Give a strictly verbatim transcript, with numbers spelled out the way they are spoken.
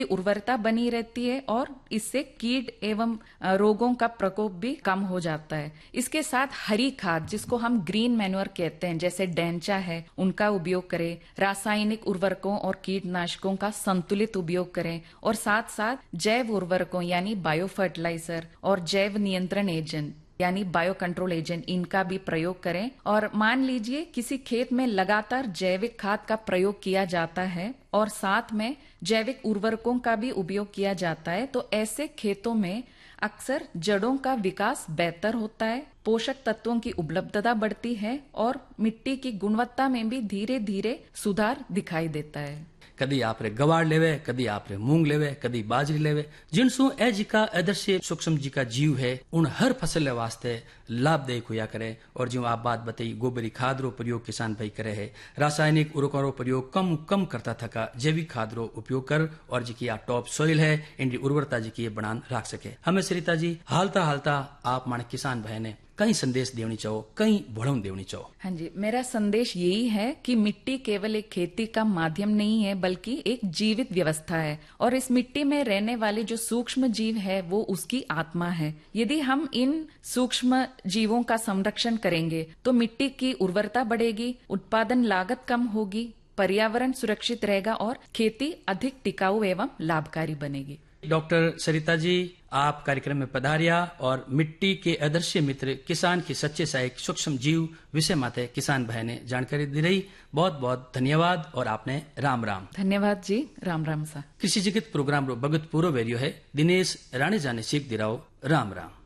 उर्वरता बनी रहती है और इससे कीट एवं रोगों का प्रकोप भी कम हो जाता है। इसके साथ हरी खाद, जिसको हम ग्रीन मैन्योर कहते हैं, जैसे डेंचा है, उनका उपयोग करें। रासायनिक उर्वरकों और कीटनाशकों का संतुलित उपयोग करें और साथ साथ जैव उर्वरकों यानी बायो फर्टिलाइजर और जैव नियंत्रण एजेंट यानी बायो कंट्रोल एजेंट, इनका भी प्रयोग करें। और मान लीजिए किसी खेत में लगातार जैविक खाद का प्रयोग किया जाता है और साथ में जैविक उर्वरकों का भी उपयोग किया जाता है, तो ऐसे खेतों में अक्सर जड़ों का विकास बेहतर होता है, पोषक तत्वों की उपलब्धता बढ़ती है और मिट्टी की गुणवत्ता में भी धीरे धीरे सुधार दिखाई देता है। कदी आपरे गवार लेवे, कदी आपरे मूंग लेवे, कदी बाजरी लेवे, जिनसु ए जी का आदर्श सूक्ष्म जी का जीव है, उन हर फसल वास्ते लाभदायक हुआ करे। और जो आप बात बताई गोबरी खाद रो प्रयोग किसान भाई करे है, रासायनिक उर्वरकों रो प्रयोग कम कम करता थका, जैविक खाद रो उपयोग कर और जी की आ टॉप सोइल है, इनकी उर्वरता जी की बनान रख सके। हमें सरिता जी हालता हालता आप माने किसान भाई ने कई संदेश देवनी चाहो, कई बढ़ावन देवनी चाहो। हाँ जी, मेरा संदेश यही है कि मिट्टी केवल एक खेती का माध्यम नहीं है, बल्कि एक जीवित व्यवस्था है और इस मिट्टी में रहने वाले जो सूक्ष्म जीव है वो उसकी आत्मा है। यदि हम इन सूक्ष्म जीवों का संरक्षण करेंगे तो मिट्टी की उर्वरता बढ़ेगी, उत्पादन लागत कम होगी, पर्यावरण सुरक्षित रहेगा और खेती अधिक टिकाऊ एवं लाभकारी बनेगी। डॉक्टर सरिता जी, आप कार्यक्रम में पधारिया और मिट्टी के आदर्श मित्र किसान की सच्चे सहायक सूक्ष्म जीव विषय माते किसान भाई ने जानकारी दी रही। बहुत बहुत धन्यवाद और आपने राम राम। धन्यवाद जी, राम राम सा। कृषि जगत प्रोग्राम रो भगत पूरो वेरियो है, दिनेश राणे जाने सीख दिराओ। राम राम।